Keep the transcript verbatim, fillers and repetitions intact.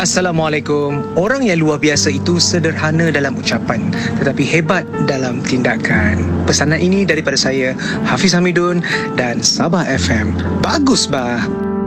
Assalamualaikum. Orang yang luar biasa itu sederhana dalam ucapan tetapi hebat dalam tindakan. Pesanan ini daripada saya, Hafiz Hamidun dan Sabah F M. Bagus bah.